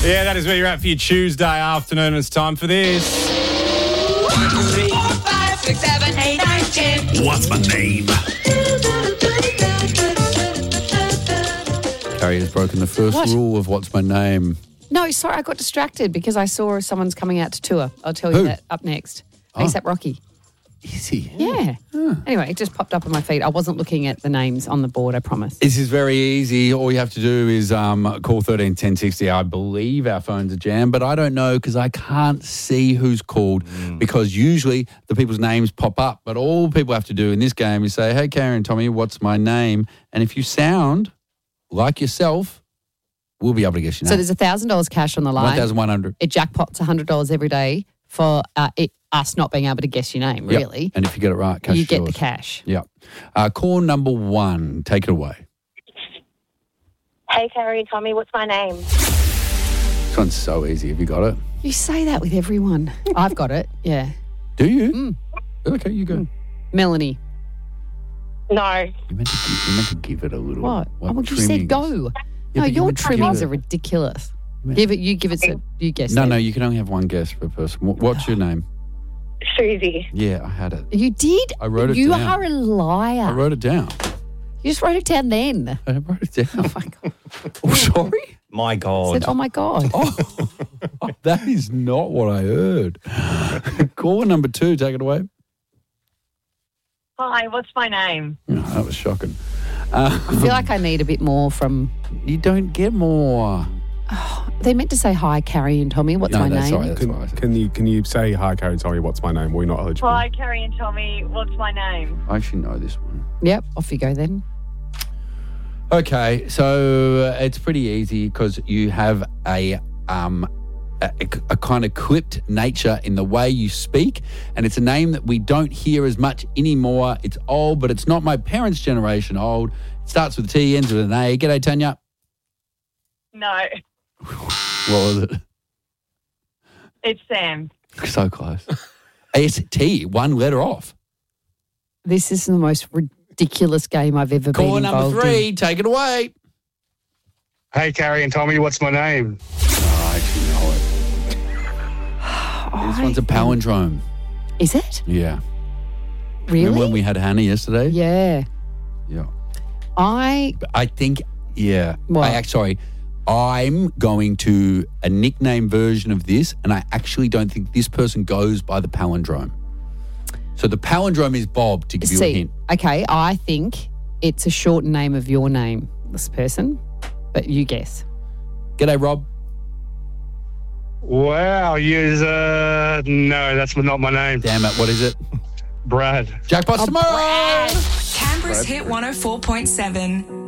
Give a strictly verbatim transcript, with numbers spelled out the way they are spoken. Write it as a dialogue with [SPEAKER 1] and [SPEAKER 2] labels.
[SPEAKER 1] Yeah, that is where you're at for your Tuesday afternoon. It's time for this.
[SPEAKER 2] One, two, three, four, five, six, seven, eight, nine, ten.
[SPEAKER 3] What's my name?
[SPEAKER 4] Carrie has broken the first
[SPEAKER 5] What?
[SPEAKER 4] rule of What's My Name.
[SPEAKER 5] No, sorry, I got distracted because I saw someone's coming out to tour. I'll tell you
[SPEAKER 4] Who?
[SPEAKER 5] that up next.
[SPEAKER 4] Oh.
[SPEAKER 5] ASAP Rocky.
[SPEAKER 4] Is he?
[SPEAKER 5] Yeah. Anyway, it just popped up on my feed. I wasn't looking at the names on the board, I promise.
[SPEAKER 4] This is very easy. All you have to do is um, call thirteen ten sixty. I believe our phones are jammed, but I don't know because I can't see who's called because usually the people's names pop up. But all people have to do in this game is say, hey, Karen and Tommy, what's my name? And if you sound like yourself, we'll be able to guess your
[SPEAKER 5] So
[SPEAKER 4] name.
[SPEAKER 5] there's one thousand dollars cash on the line.
[SPEAKER 4] one thousand one hundred.
[SPEAKER 5] It jackpots one hundred dollars every day for uh, it, us not being able to guess your name,
[SPEAKER 4] Yep.
[SPEAKER 5] really.
[SPEAKER 4] And if you get it right, cash
[SPEAKER 5] You
[SPEAKER 4] is
[SPEAKER 5] get
[SPEAKER 4] yours.
[SPEAKER 5] the cash.
[SPEAKER 4] Yeah. Uh, call number one. Take it away.
[SPEAKER 6] Hey, Carrie and Tommy, what's my name?
[SPEAKER 4] This one's so easy. Have you got it?
[SPEAKER 5] You say that with everyone. I've got it, yeah.
[SPEAKER 4] Do you?
[SPEAKER 5] Mm.
[SPEAKER 4] Okay, you go.
[SPEAKER 5] Melanie.
[SPEAKER 6] No.
[SPEAKER 4] You meant to give, you meant to give it a little.
[SPEAKER 5] What?
[SPEAKER 4] Like
[SPEAKER 5] oh, well, you
[SPEAKER 4] trimmings.
[SPEAKER 5] said go.
[SPEAKER 4] Yeah,
[SPEAKER 5] no,
[SPEAKER 4] but you
[SPEAKER 5] your
[SPEAKER 4] meant to give
[SPEAKER 5] trimmings
[SPEAKER 4] it-
[SPEAKER 5] are ridiculous.
[SPEAKER 4] meant-
[SPEAKER 5] Give it. You give it. So you guess.
[SPEAKER 4] No,
[SPEAKER 5] it.
[SPEAKER 4] no, you can only have one guess per person. What, what's your name?
[SPEAKER 6] Susie.
[SPEAKER 4] Yeah, I had it.
[SPEAKER 5] You did.
[SPEAKER 4] I wrote it
[SPEAKER 5] you
[SPEAKER 4] down.
[SPEAKER 5] are a liar.
[SPEAKER 4] I wrote it down.
[SPEAKER 5] you just wrote it down then.
[SPEAKER 4] I wrote it down.
[SPEAKER 5] Oh my god.
[SPEAKER 4] Oh, sorry?
[SPEAKER 1] My
[SPEAKER 5] I
[SPEAKER 1] God.
[SPEAKER 5] said, oh my god.
[SPEAKER 4] Oh, that is not what I heard. Call number two. Take it away.
[SPEAKER 6] Hi, what's my name?
[SPEAKER 4] Oh, that was shocking. Uh,
[SPEAKER 5] I feel like I need a bit more from.
[SPEAKER 4] you don't get more.
[SPEAKER 5] They meant to say hi, Carrie and Tommy. What's
[SPEAKER 4] no,
[SPEAKER 5] my
[SPEAKER 4] that's
[SPEAKER 5] name?
[SPEAKER 4] sorry. That's
[SPEAKER 7] Can,
[SPEAKER 4] what I said.
[SPEAKER 7] can you can you say hi, Carrie, and tell me what's my name? We're not eligible.
[SPEAKER 6] Hi, Carrie and Tommy, what's my name?
[SPEAKER 4] I actually know this one.
[SPEAKER 5] Yep. Off you go then.
[SPEAKER 4] Okay, so uh, it's pretty easy because you have a um a, a kind of clipped nature in the way you speak, and it's a name that we don't hear as much anymore. It's old, but it's not my parents' generation old. It starts with a T, ends with an A. G'day, Tanya.
[SPEAKER 6] No,
[SPEAKER 4] What was it?
[SPEAKER 6] it's Sam.
[SPEAKER 4] So close. S T, one letter off.
[SPEAKER 5] This is the most ridiculous game I've ever
[SPEAKER 4] Call
[SPEAKER 5] been involved
[SPEAKER 4] number three, take it away.
[SPEAKER 8] Hey, Carrie and Tommy, what's my name?
[SPEAKER 4] Oh, I actually know it. This
[SPEAKER 5] in.
[SPEAKER 4] one's a palindrome.
[SPEAKER 5] Is it?
[SPEAKER 4] Yeah.
[SPEAKER 5] Really?
[SPEAKER 4] Remember when we had Hannah yesterday?
[SPEAKER 5] Yeah.
[SPEAKER 4] Yeah.
[SPEAKER 5] I
[SPEAKER 4] But I think, yeah.
[SPEAKER 5] What?
[SPEAKER 4] I, ac- sorry. I'm going to a nickname version of this, and I actually don't think this person goes by the palindrome. So the palindrome is Bob, to give you a
[SPEAKER 5] see.
[SPEAKER 4] hint.
[SPEAKER 5] Okay, I think it's a short name of your name, this person, but you guess.
[SPEAKER 4] G'day, Rob.
[SPEAKER 8] Wow, you uh no, that's not my name.
[SPEAKER 4] Damn it, what is it?
[SPEAKER 8] Brad.
[SPEAKER 4] Jackpot's tomorrow.
[SPEAKER 2] Canberra's Hit one oh four point seven.